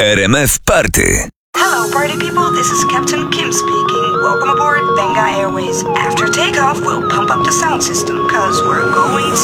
RMF Party. Hello, party people. This is Captain Kim speaking. Welcome aboard Benga Airways. After takeoff, we'll pump up the sound system, cause we're going